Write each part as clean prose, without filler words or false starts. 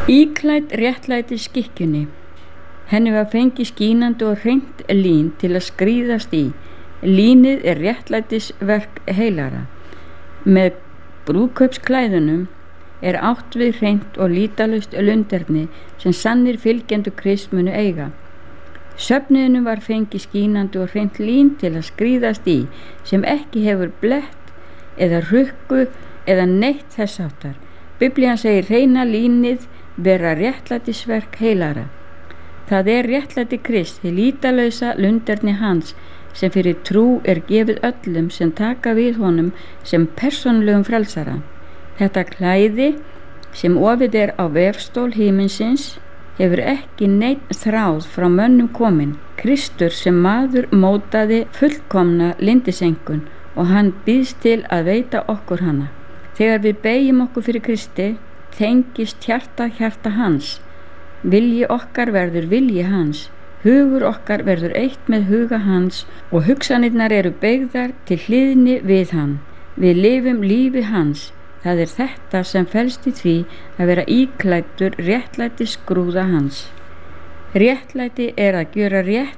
Íklædd réttlætisskikkjunni. Henni var fengið skínandi og hreint lín til að skríðast í. Línið er réttlætisverk heilara. Með brúðkaupsklæðunum er átt við hreint og lýtalaust lunderni sem sannir fylgjendur Krists munu eiga. Söfnuðinum var fengið skínandi og hreint lín til að skríðast í, sem ekki hefur blett eða rukku eða neitt þess háttar. Biblían segir hreina línið vera réttlætisverk heilara. Það er réttlæti Krists, hið lýtalausa lunderni hans, sem fyrir trú er gefið öllum sem taka við honum sem persónulegum frelsara. Þetta klæði sem ofið er á vefstól himinsins hefur ekki neinn þráð frá mönnum komin. Kristur sem maður mótaði fullkomna lindisengun og hann býðst til að veita okkur hana. Þegar við beygjum okkur fyrir Kristi, tengist hjarta hans. Vilji okkar verður vilji hans. Hugur okkar verður eitt með huga hans og hugsanirnar eru beygðar til hliðni við hann. Við lifum lífi hans. Það er þetta sem felst í því að vera íklæddur réttlæti skrúða hans. Réttlæti er að gjöra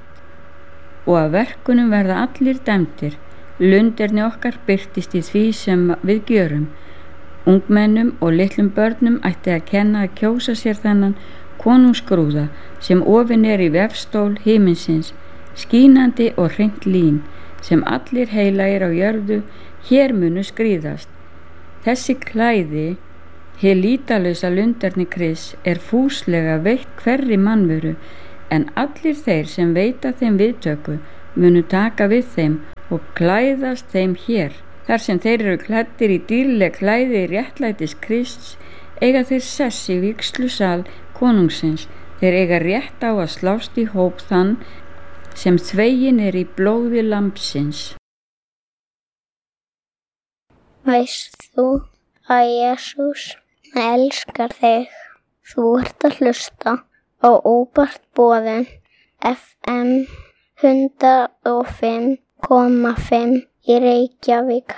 rétt og að verkunum verða allir dæmdir. Lunderni okkar birtist í því sem við gjörum. Ungmennum og litlum börnum ætti að kenna að kjósa sér þennan konungsgrúða sem ofin er í vefstól himinsins, skínandi og hreint lín, sem allir heilagir á jörðu hér munu skríðast. Þessi klæði, hið lýtalausa lunderni Krists, er fúslega veitt hverri mannveru, en allir þeir sem veita þeim viðtöku munu taka við þeim og klæðast þeim hér. Þar sem þeir eru klæddir í dýrleg klæði réttlætis Krists, eiga þeir sess í vígslusal konungsins. Þeir eiga rétt á að slást í hóp þann sem þveginn er í blóði lambsins. Veist þú að Jesús elskar þig? Þú ert að hlusta á óbart boðin FM 105,5 í Reykjavík.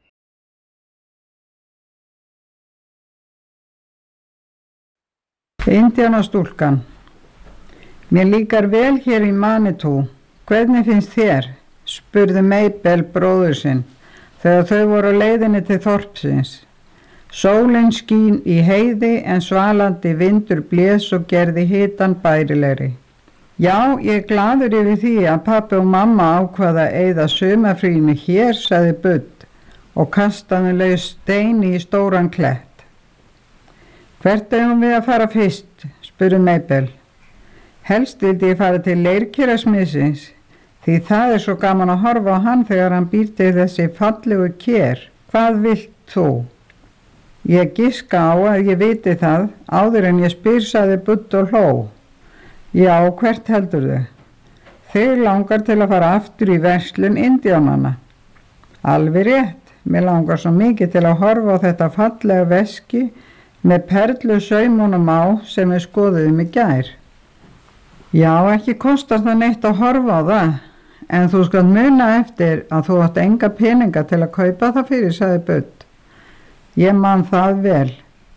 Indíánastúlkan. Mér líkar vel hér í Manitou. Hvernig finnst þér? Spurði Mabel bróður sinn þegar þau voru á leiðinni til þorpsins. Sólin skín í heiði en svalandi vindur blés og gerði hitann bærilegri. Já, ég er glaður yfir því að pabbi og mamma ákvaða að eyða sumarfríinu hér, sagði Budd og kastaði laus stein í stóran klett. Hvert eigum við að fara fyrst? Spurði Mabel. Helst vildi ég fara til leirkerasmiðsins, því það er svo gaman að horfa á hann þegar hann býr til þessi fallegu ker. Hvað vilt þú? Ég giska á að ég viti það áður en ég spyr, sagði Budd og hló. Já, hvert heldurðu? Þig langar til að fara aftur í verslun indíánanna. Alveg rétt, mér langar svo mikið til að horfa á þetta fallega veski með perlu saumunum á sem við skoðuðum í gær. Já, ekki kostar það neitt að horfa á það, en þú skalt muna eftir að þú átt enga peninga til að kaupa það fyrir, sagði Budd. Ég man það vel.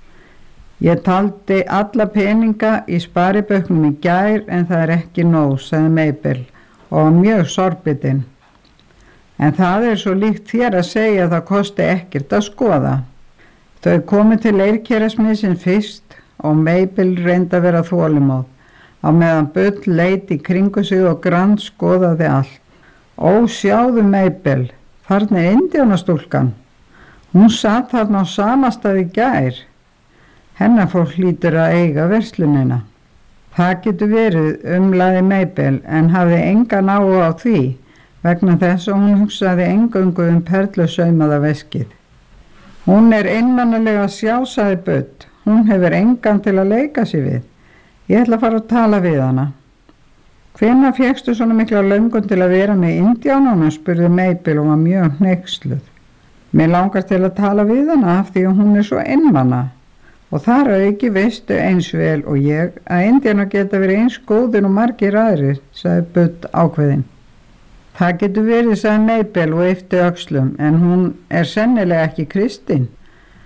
Ég taldi alla peninga í spariböknum í gær en það er ekki nóg, sagði Mabel og var mjög sorgbitin. En það er svo líkt þér að segja að það kosti ekkert að skoða. Þau komu til leirkerasmiðsins fyrst og Mabel reyndi að vera þolinmóð á meðan Budd leit í kringu sig og grandskoðaði allt. Ó, sjáðu Mabel, þarna er indíánastúlkan. Hún sat þarna á sama stað í gær. Hennar fólk hlýtur að eiga verslunina. Það getur verið, umlaði Mabel, en hafði engan áhuga á því, vegna þess að hún hugsaði eingöngu perlusaumaða veskið. Hún er einmanalega að sjá, sagði Budd. Hún hefur engan til að leika sér við. Ég ætla að fara að tala við hana. Hvenær fékkstu svona mikla löngun til að vera með indíánana? Spurði Mabel og var mjög hneyksluð. Mér langar til að tala við hana af því að hún er svo einmana. Og þar auki veistu eins vel og ég að indíánar geta verið eins góðir og margir aðrir, sagði Budd ákveðin. Það getur verið, sagði Mabel og yppti öxlum, en hún er sennilega ekki kristin.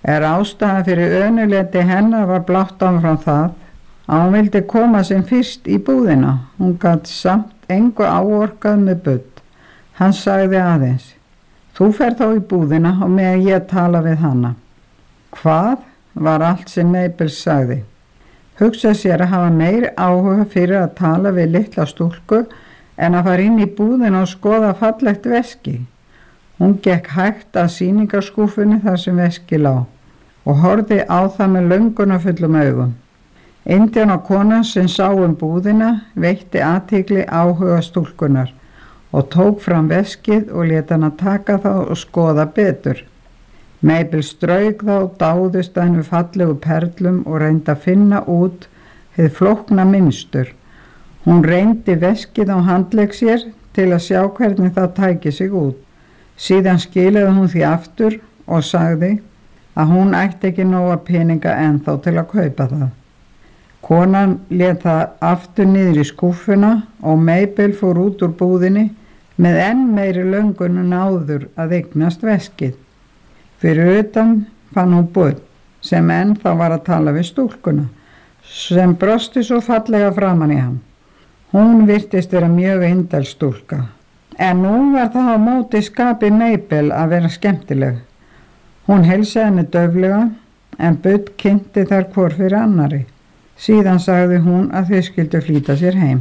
Ástæðan fyrir önuleti hennar var blátt áfram það að hún vildi koma sem fyrst í búðina. Hún gat samt engu áorkað með Budd. Hann sagði aðeins: þú ferð þá í búðina og meðan ég tala við hana. Hvað var allt sem Mabel sagði. Hugsa sér að hafa meiri áhuga fyrir að tala við litla stúlku en að fara inn í búðina og skoða fallegt veski. Hún gekk hægt að sýningarskúfunni þar sem veski lá og horfði á það með löngunarfullum augum. Indíánakonan sem sá búðina veitti athygli áhuga stúlkunar og tók fram veskið og lét hana taka það og skoða betur. Mabel strauk þá og dáðist að henni fallegu perlum og reyndi að finna út hið flókna mynstur. Hún reyndi veskið á handlegg sér til að sjá hvernig það tæki sig út. Síðan skilaði hún því aftur og sagði að hún ætti ekki nóga peninga ennþá til að kaupa það. Konan lét það aftur niður í skúffuna og Mabel fór út úr búðinni með enn meiri löngun en áður að eignast veskið. Fyrir utan fann hún Budd sem ennþá var að tala við stúlkuna sem brosti svo fallega framan í hann. Hún virtist vera mjög indæl stúlka en nú var það á móti skapi Mabel að vera skemmtileg. Hún heilsaði henni dauflega en Budd kynnti þær hvor fyrir annari. Síðan sagði hún að þau skyldu flýta sér heim.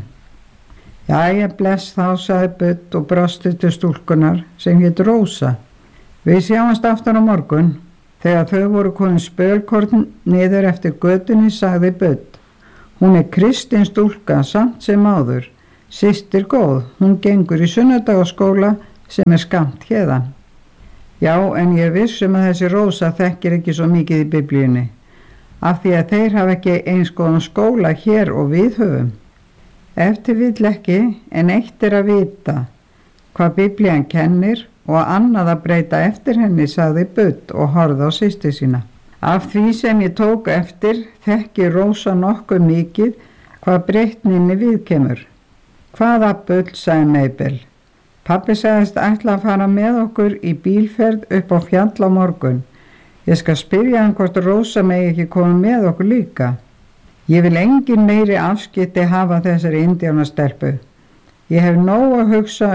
Jæja, bless þá, sagði Budd og brosti til stúlkunar sem hét Rósa. Við sjáumst aftur á morgun. Þegar þau voru komin spölkorn niður eftir götunni sagði Budd: hún kristin stúlka samt sem áður, systir góð, hún gengur í sunnudagaskóla sem skammt héðan. Já, en ég viss að þessi Rósa þekkir ekki svo mikið í Biblíunni, af því að þeir hafa ekki eins góðan skóla hér og við höfum. Ef til vill ekki, en eitt að vita hvað Biblían kennir og annað að breyta eftir henni, sagði Budd og horfði á systur sína. Af því sem ég tók eftir þekki Rósa nokkuð mikið hvað breytninni viðkemur. Hvaða bull, sagði Mabel. Pabbi sagðist ætla að fara með okkur í bílferð upp á fjall á morgun. Ég skal spyrja hann hvort Rósa megi ekki koma með okkur líka. Ég vil engin meiri afskipti hafa þessari indíánastelpu. Ég hef nóg að hugsa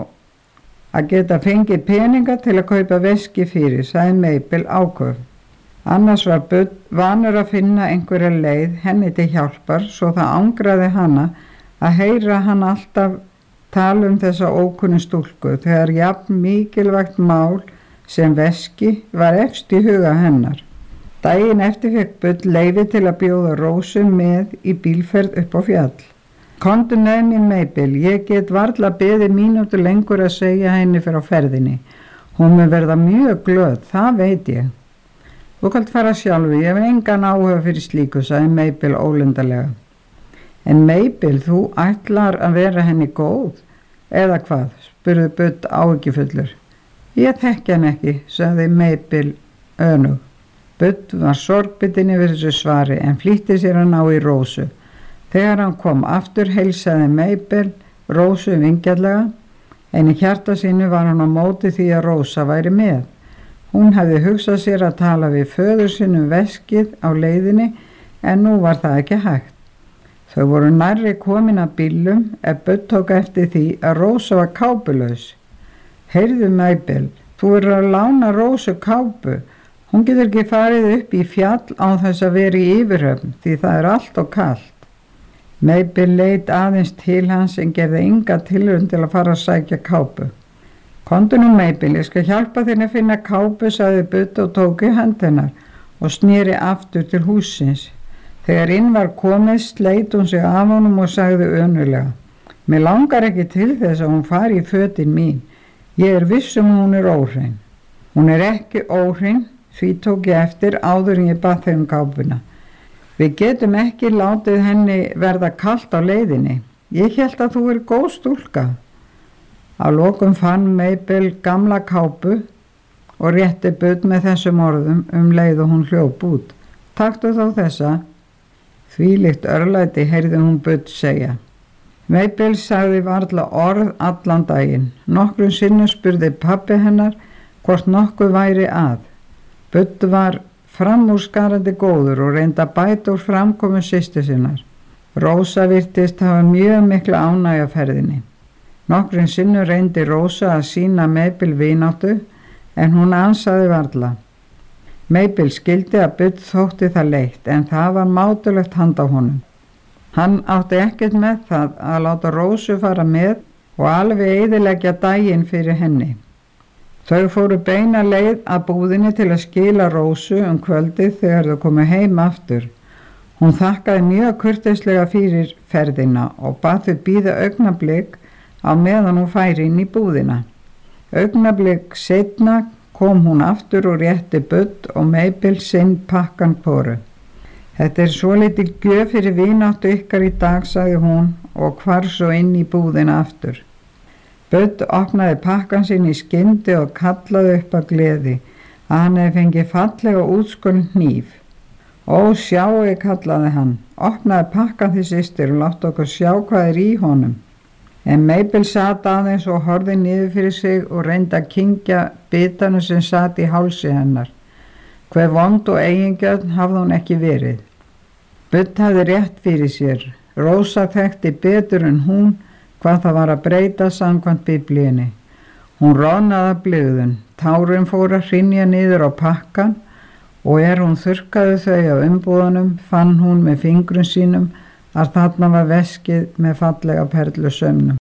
að geta fengið peninga til að kaupa veski fyrir, sagði Mabel áköf. Annars var Budd vanur að finna einhverja leið henni til hjálpar svo það angraði hana að heyra hann alltaf tala þessa ókunnu stúlku þegar jafn mikilvægt mál sem veski var efst í huga hennar. Daginn eftir fekk Budd leyfi til að bjóða Rósu með í bílferð upp á fjall. Komdu með mér, Mabel, ég get varla beðið mínútu lengur að segja henni fyrir á ferðinni. Hún mun verða mjög glöð, það veit ég. Þú kalt fara sjálfu, ég hef engan áhuga fyrir slíku, sagði Mabel ólundarlega. En Mabel, þú ætlar að vera henni góð, eða hvað, spurði Budd áhyggjufullur. Ég þekki hann ekki, sagði Mabel önug. Budd var sorgbitin yfir þessu svari en flýtti sér að ná í Rósu. Þegar hann kom aftur heilsaði Mabel Rósu vingjarnlega en í hjarta sínu var hann á móti því að Rósa væri með. Hún hafði hugsað sér að tala við föður sinn veskið á leiðinni en nú var það ekki hægt. Þau voru nærri komin að bílum ef Budd tók eftir því að Rósa var kápulaus. Heyrðu, Mabel, þú verður að lána Rósu kápu. Hún getur ekki farið upp í fjall án þess að vera í yfirhöfn því það er allt og kalt. Mabel leit aðeins til hans en gerði enga tilraun til að fara að sækja kápu. Komdu nú, Mabel, ég skal hjálpa þér að finna kápu, sagði Budd og tók í hönd hennar og sneri aftur til hússins. Þegar inn var komið sleit hún sig af honum og sagði önulega: mér langar ekki til þess að hún fari í fötin mín. Ég viss hún er óhrein. Hún er ekki óhrein, því tók ég eftir áður en ég bað þau kápuna. Við getum ekki látið henni verða kalt á leiðinni. Ég hélt að þú er góð stúlka. Á lokum fann Mabel gamla kápu og rétti Budd með þessum orðum leið og hún hljóp út. Taktu þá þessa. Þvílíkt örlæti heyrði hún Budd segja. Mabel sagði varla orð allan daginn. Nokkrum sinnum spurði pabbi hennar hvort nokkuð væri að. Budd var framúrskarandi góður og reyndi að bæta úr framkomu systur sinnar. Rósa virtist hafa mjög mikla ánægju af ferðinni. Nokkrum sinnum reyndi Rósa að sýna Mabel vináttu en hún ansaði varla. Mabel skildi að Budd þótti það leitt en það var mátulegt handa honum. Hann átti ekkert með það að láta Rósu fara með og alveg eyðileggja daginn fyrir henni. Þau fóru beina leið að búðinni til að skila Rósu kvöldið þegar þau komu heim aftur. Hún þakkaði mjög kurteislega fyrir ferðina og bað þau bíða augnablik á meðan hún færi inn í búðina. Augnablik seinna kom hún aftur og rétti Budd og Mabel sinn pakkan hvoru. Þetta svolítið gjöf fyrir vináttu ykkar í dag, sagði hún og hvarf svo inn í búðina aftur. Budd opnaði pakkan sinn í skyndi og kallaði upp af gleði að hann hefði fengið fallega útskorinn hníf. Ó, sjáu, kallaði hann, opnaði pakkan því systir og látt okkur sjá hvað í honum. En Mabel sat aðeins og horfði niður fyrir sig og reyndi að kyngja bitanu sem sat í hálsi hennar. Hve vond og eigingjörn hafði hún ekki verið. Budd hafði rétt fyrir sér. Rósa þekkti betur en hún hvað það var að breyta samkvæmt Biblíunni. Hún roðnaði af blygðun, tárin fóru að hrynja niður á pakkan og hún þurrkaði þau á umbúðunum fann hún með fingrum sínum að þarna var veskið með fallega perlusömmnum.